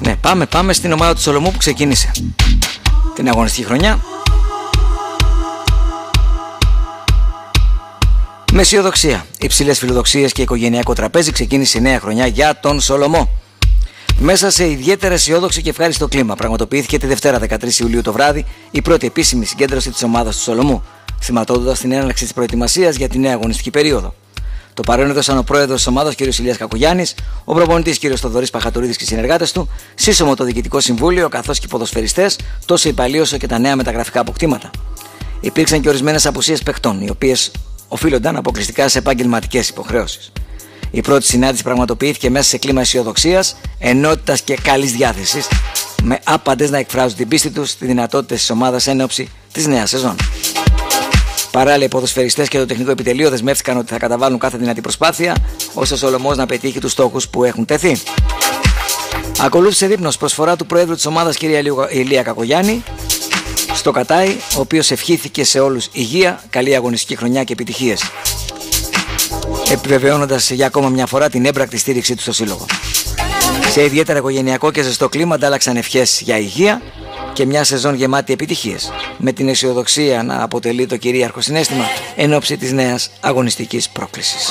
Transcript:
Ναι, πάμε στην ομάδα του Σολομού που ξεκίνησε την αγωνιστική χρονιά με αισιοδοξία, υψηλές φιλοδοξίες και οικογενειακό τραπέζι. Ξεκίνησε η νέα χρονιά για τον Σολομό. Μέσα σε ιδιαίτερα αισιόδοξο και ευχάριστο κλίμα, πραγματοποιήθηκε τη Δευτέρα 13 Ιουλίου το βράδυ η πρώτη επίσημη συγκέντρωση της ομάδας του Σολομού, σηματοδοτώντας την έναρξη της προετοιμασίας για τη νέα αγωνιστική περίοδο. Το παρόν έδωσαν ο πρόεδρος της ομάδας κ. Ηλίας Κακογιάννης, ο προπονητής κ. Θοδωρής Παχατουρίδης και οι συνεργάτες του, σύσσωμο το διοικητικό συμβούλιο καθώς και οι ποδοσφαιριστές, τόσο υπαλλήλοι όσο και τα νέα μεταγραφικά αποκτήματα. Υπήρξαν και ορισμένες απουσίες παιχτών, οι οποίες οφείλονταν αποκλειστικά σε επαγγελματικές υποχρεώσεις. Η πρώτη συνάντηση πραγματοποιήθηκε μέσα σε κλίμα αισιοδοξίας, ενότητας και καλής διάθεσης, με άπαντες να εκφράζουν την πίστη τους στις δυνατότητες της ομάδας εν ώψη της νέας σεζόν. Παράλληλα, οι ποδοσφαιριστές και το τεχνικό επιτελείο δεσμεύτηκαν ότι θα καταβάλουν κάθε δυνατή προσπάθεια ώστε ο Σολομός να πετύχει τους στόχους που έχουν τεθεί. Ακολούθησε δείπνος προσφορά του Προέδρου της ομάδας κ. Ηλία Κακογιάννη στο Κατάι, ο οποίος ευχήθηκε σε όλους υγεία, καλή αγωνιστική χρονιά και επιτυχίες, επιβεβαιώνοντας για ακόμα μια φορά την έμπρακτη στήριξή του στο σύλλογο. Σε ιδιαίτερα οικογενειακό και ζεστό κλίμα αντάλλαξαν ευχές για υγεία και μια σεζόν γεμάτη επιτυχίες, με την αισιοδοξία να αποτελεί το κυρίαρχο συναίσθημα εν ώψη της νέας αγωνιστικής πρόκλησης.